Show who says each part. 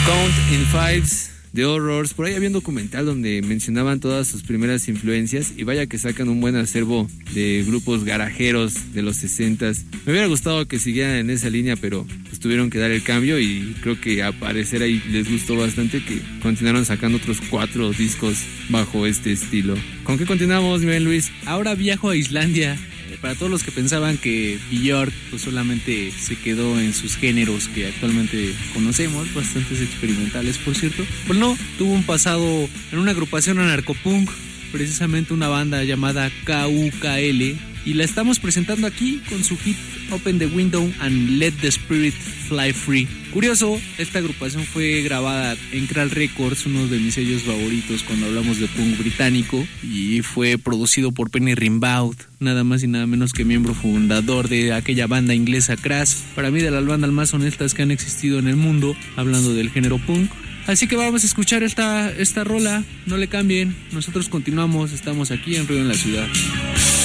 Speaker 1: Count in Fives, The Horrors. Por ahí había un documental donde mencionaban todas sus primeras influencias y vaya que sacan un buen acervo de grupos garajeros de los 60s. Me hubiera gustado que siguieran en esa línea, pero pues tuvieron que dar el cambio y creo que a parecer ahí les gustó bastante que continuaron sacando otros 4 discos bajo este estilo. ¿Con qué continuamos, mi buen Luis?
Speaker 2: Ahora viajo a Islandia. Para todos los que pensaban que Björk pues solamente se quedó en sus géneros que actualmente conocemos, bastantes experimentales por cierto, pues no, tuvo un pasado en una agrupación anarcopunk, precisamente una banda llamada KUKL, y la estamos presentando aquí con su hit Open the Window and Let the Spirit Fly Free. Curioso, esta agrupación fue grabada en Kral Records, uno de mis sellos favoritos cuando hablamos de punk británico, y fue producido por Penny Rimbaud, nada más y nada menos que miembro fundador de aquella banda inglesa Crash, para mí de las bandas más honestas que han existido en el mundo, hablando del género punk. Así que vamos a escuchar esta rola, no le cambien, nosotros continuamos, estamos aquí en Ruido en la Ciudad.